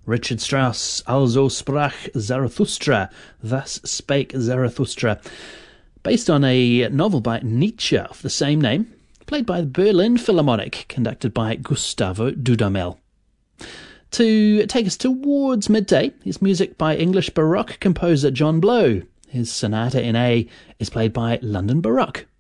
Richard Strauss, Also sprach Zarathustra, Thus Spake Zarathustra, based on a novel by Nietzsche of the same name, played by the Berlin Philharmonic, conducted by Gustavo Dudamel. To take us towards midday is music by English Baroque composer John Blow. His Sonata in A is played by London Baroque.